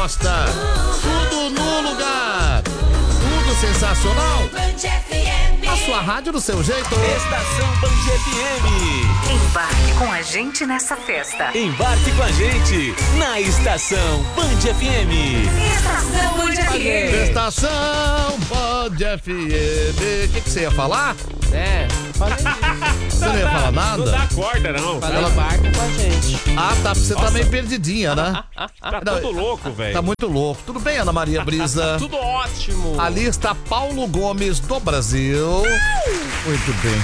gosta. Tudo no lugar. Tudo sensacional. A sua rádio do seu jeito. Estação Band FM. Embarque com a gente nessa festa. Embarque com a gente na Estação Band FM. Estação Band FM. Estação Band FM. O que você ia falar? Falei Você não ia falar nada? Não dá corda, não. Falei embarque com a gente. Ah, tá. Você tá meio perdidinha, né? Tá tudo louco, velho. Tá muito louco. Tudo bem, Ana Maria Brisa? Tudo ótimo. Ali está Paulo Gomes do Brasil. Muito bem.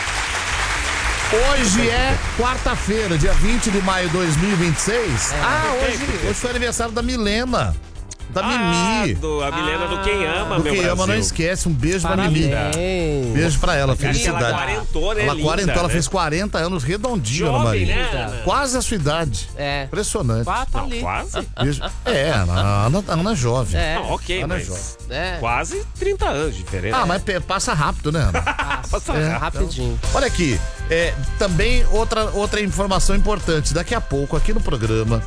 Hoje é quarta-feira, dia 20 de maio de 2026. Hoje foi aniversário da Milena. Da Mimi. A Milena do Quem Ama, Do meu Quem Brasil. Ama não esquece. Um beijo pra Mimi. Parabéns. Beijo pra ela, Ela felicidade. quarentou, né? Ela Linda, quarentou, ela né? fez 40 anos redondinho, Ana Jovem, Maria. né, Ana? Quase a sua idade. É. Impressionante. Tá Não, ali. quase. Beijo. A Ana é jovem. É. Não, ok, Ana mas jovem. É. quase 30 anos de diferença. Ah, mas passa rápido, né, Ana? Passa É. rapidinho. Olha aqui, também outra informação importante. Daqui a pouco, aqui no programa,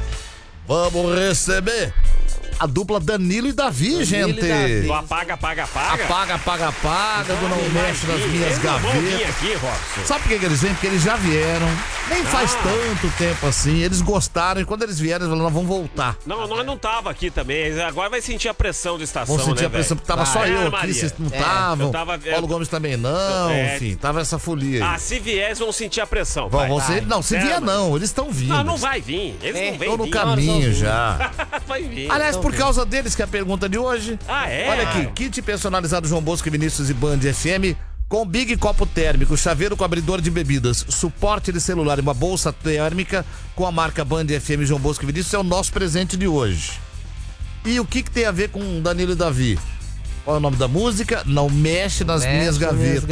vamos receber a dupla Danilo e Davi, gente. e Davi. Do apaga, apaga, apaga. Apaga, do não mexe nas minhas gavetas. Aqui, Robson. Sabe por que eles vêm? Porque eles já vieram. Nem faz tanto tempo assim. Eles gostaram e quando eles vieram, eles falaram, nós vamos voltar. Não, nós não tava aqui também. Agora vai sentir a pressão da estação, Vamos sentir né, a pressão, velho? porque tava só Vai. eu É, aqui, Maria. vocês não Eu estavam. tava- Paulo Gomes também não, enfim, tava essa folia aí. Ah, se vier, vão sentir a pressão. Vão, vai. você, não, se É, vier mas- não, eles estão vindo. Não vai vir. Eles não vêm Estão no vir. caminho já. Vai vir. Aliás, por causa deles que é a pergunta de hoje. Ah, é? Olha aqui, kit personalizado João Bosco e Vinícius e Band FM com Big Copo Térmico, chaveiro com abridor de bebidas, suporte de celular e uma bolsa térmica com a marca Band FM João Bosco e Vinícius é o nosso presente de hoje. E o que tem a ver com Danilo e Davi? Qual é o nome da música? Não mexe nas minhas gavetas.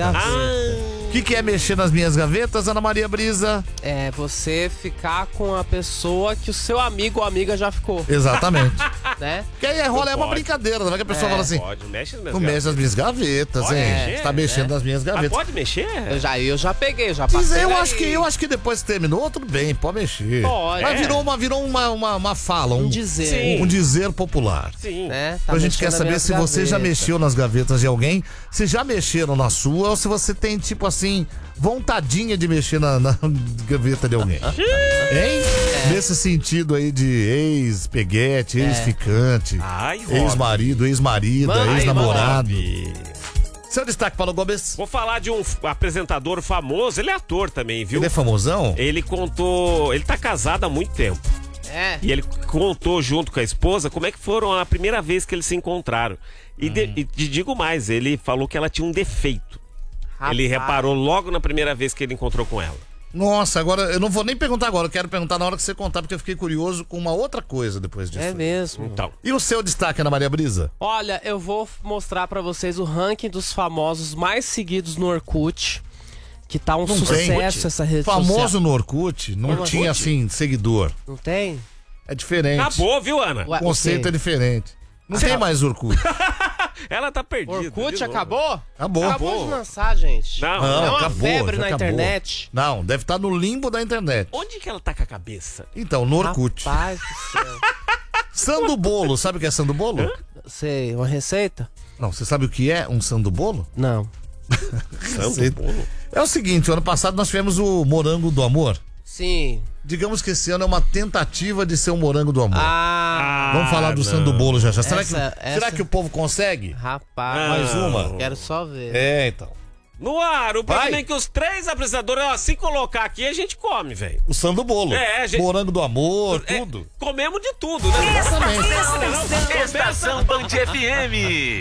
O que é mexer nas minhas gavetas, Ana Maria Brisa? É você ficar com a pessoa que o seu amigo ou amiga já ficou, Exatamente. né? Porque aí é uma pode. brincadeira, não é que a pessoa fala assim, Pode, mexe nas minhas não mexe nas minhas gavetas, Pode hein? mexer, Você tá mexendo nas minhas Ah, gavetas. pode mexer? Eu já peguei, já Mas passei. eu acho que depois que terminou, tudo bem, pode mexer. Pode. Mas É. virou uma fala, um dizer. Sim. um dizer popular. Sim. Né? Então a gente quer mexendo saber nas se minhas você já gavetas. mexeu nas gavetas de alguém, se já mexeram na sua, ou se você tem, tipo assim, vontadinha de mexer na gaveta de alguém. Hein? Nesse sentido aí de ex-peguete, ex-ficante, Ai, Rob. ex-marido, ex-marida, Mano, ex-namorado. Rob. Seu destaque, Paulo Gomes. Vou falar de um apresentador famoso, ele é ator também, viu? Ele é famosão? Ele contou, ele tá casado há muito tempo. É. E ele contou junto com a esposa como é que foram a primeira vez que eles se encontraram. E digo mais, ele falou que ela tinha um defeito. Ele Rapaz. reparou logo na primeira vez que ele encontrou com ela. Nossa, agora eu não vou nem perguntar agora, eu quero perguntar na hora que você contar, porque eu fiquei curioso com uma outra coisa depois disso. É mesmo. Então, E o seu destaque, Ana Maria Brisa? Olha, eu vou mostrar pra vocês o ranking dos famosos mais seguidos no Orkut, que tá um Não sucesso tem. essa rede Famoso social. no Orkut, não Orkut? tinha assim, seguidor. Não tem? É diferente. acabou, viu, Ana? Ué, O conceito o é quê? diferente. Não tem mais Orkut. Ela tá perdida. Orkut de novo. acabou? Acabou. Acabou de lançar, gente. Não, Não, É uma acabou, febre já na acabou. internet. Não, deve estar no limbo da internet. Onde que ela tá com a cabeça? Então, no Orkut. Rapaz do céu. Sandu bolo, sabe o que é sandu bolo? Sei, uma receita? Não, você sabe o que é um sandu bolo? Não. Receita. É o seguinte, o ano passado nós tivemos o morango do amor. Sim. Digamos que esse ano é uma tentativa de ser um morango do amor. Ah, Vamos falar do não. sandu bolo já. Será, Essa- será que o povo consegue? rapaz. Mais uma? Quero só ver. É, então. No ar, o problema Vai. é que os três apresentadores, ó, se colocar aqui, a gente come, velho. O sandu bolo. É, gente- Morango do amor, É, tudo. comemos de tudo, né? Exatamente. Estação Band FM.